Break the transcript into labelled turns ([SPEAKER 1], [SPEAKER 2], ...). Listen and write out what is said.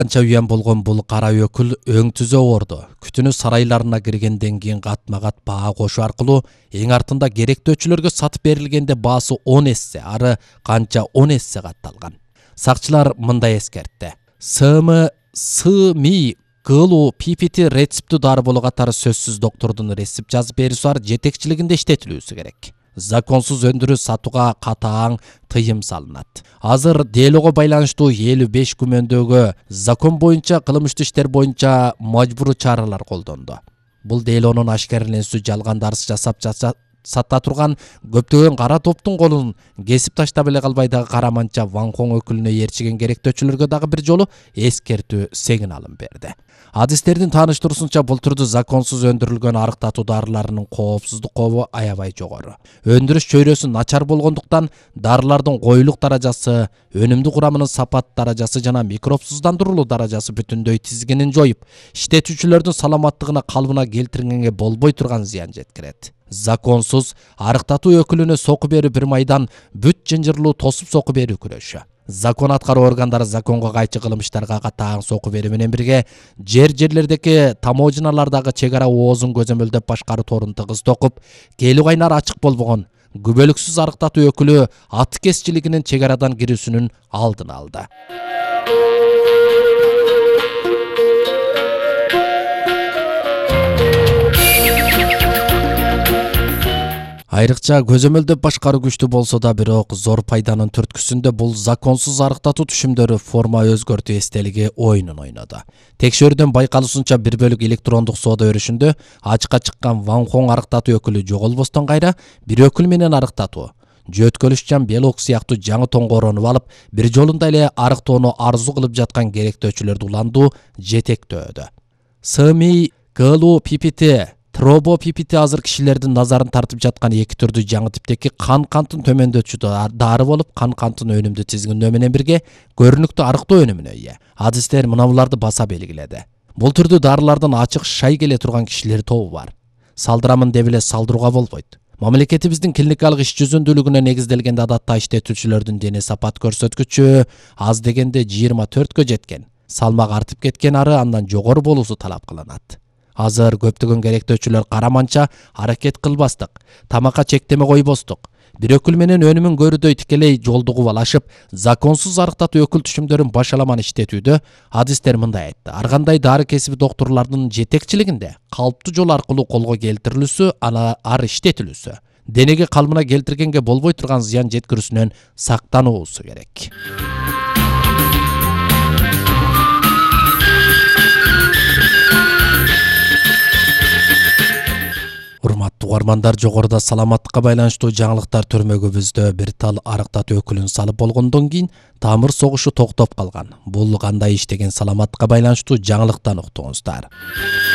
[SPEAKER 1] Анча уян болгон бул кара өкүл өң түзө орду. Күтүнү сарайларына киргенден кийин катма-кат баа кошуу аркылуу эң артында керектөөчүлөргө сатып берилгенде баасы 10 эсе, ары канча 10 эсе катталган. Сакчылар мындай эскертти. СМИ кылуу PPT рецептүү дары болуу катары сөзсүз доктордун рецепт жазып берүүсү жетекчилигинде иштетилүүсү керек. Законсуз өндүрүү сатууга катаң тыйым салынат. Азыр делого байланыштуу 55 күмөндөгө закон боюнча кылмыштуу иштер боюнча мажбуруу чаралар колдонду. Бул делонун ашкереленүүсү жалган дарс жасап сата турган көптөгөн кара топтун колун кесип таштап эле калбай дагы Караманча Ванхон өкүлүнө ээрчиген керектөөчүлөргө дагы бир жолу эскертүү сигналын берди. Адистердин тааныштыруусунча бул түрдүү законсуз өндүрүлгөн арыктатуу дарыларынын коопсуздук кообу аябай жогору. Өндүрүш чөйрөсү начар болгондуктан дарылардын коюлук даражасы, өнүмдүү курамынын сапат даражасы жана микробсуздандырылуу даражасы бүтүндөй тизгинин жоюп, иштетүүчүлөрдүн саламаттыгына калыбына келтиргенге болбой турган зыян жеткирет. Законсуз арыктатуу өкүлүнө соку берүү бир майдан бүт жынжырлуу тосуп соку берүү күрөшү. Закон аткаруу органдары законго кайчы кылмыш иштерге катаң соку берүү менен бирге жерлердеги таможналардагы чек ара оозун көзөмөлдөп башкаруу торун тыгыз токуп, келүү кайнар ачык болбогон күбөлүксүз арыктатуу өкүлү аткезчилигинин чек арадан кирүүсүнүн алдын алды. Айрыкча көзөмөлдөп башкаруу күчтүү болсо да, бирок зор пайданын түрткүсүндө бул законсуз арыктатуу түшүмдөрү форма өзгөртүү эстелиги оюнун ойноду. Текшерүүдөн байкалуусунча бир бөлүк электрондук соода өрүшүндө ачыкка чыккан Ванхон арыктатуу өкүлү жоголбостон кайра бир өкүл менен арыктатуу, жөөткөлүшчан белок сыяктуу жаңы тоңгоронуп алып, бир жолунда эле арыктоону арзу кылып жаткан керектөөчүлөрдү уландуу жетектөөдө. СМИ кылуу PPT Тробо PPT азыр кишилердин назарын тартып жаткан эки түрдүү жаңы типтеки кан-кантын төмөндөтчү дары болуп, кан-кантын өнүмдүү тизгиндөө менен бирге көрүнүктүү арыктоо өнүмүнө ээ. Адистер мына буларды баса белгиледи. Бул түрдүү дарылардан ачык шай келе турган кишилер тобу бар. Салдырамын деп эле салдырууга болбойт. Мамлекетибиздин клиникалык иш жүзүндүүлүгүнө негизделгенде адатта иштетүүчүлөрдүн дене сапат көрсөткүчү аз дегенде 24кө жеткен. Салмак артып кеткен ары андан жогору болуусу талап кылынат. Азыр көптөгөн керектөөчүлөр Караманча аракет кылбастык, тамакка чектеме койбостук, бир өкүл менен өнүмүн көрүүдөй тикелей жолду кубалашып, законсуз арыктатуу өкүл түшүмдөрүн башаламан иштетүүдө адистер мындай айтты. Ар кандай дары кесиби доктурлардын жетекчилигинде калыптуу жол аркылуу колго келтирилүүсү, ар иштетилүүсү, денеге калыбына келтиргенге болбой турган зыян жеткирүүсүнөн сактануусу керек. Урматтуу угармандар, жогоруда саламаттыкка байланыштуу жаңылыктар төрмөгүбүздө бир тал арыктатуу өкүлүн салып болгондон кийин тамыр согушу токтоп калган. Бул кандай иш деген саламаттыкка байланыштуу жаңылыктан уктуңуздар.